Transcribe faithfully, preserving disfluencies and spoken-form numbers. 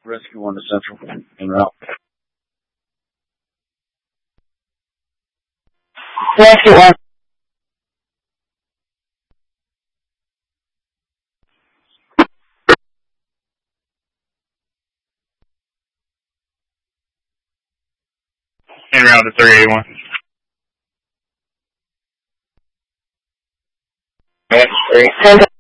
Rescue one to Central. En route. Rescue one. En route to three eighty-one. That's three.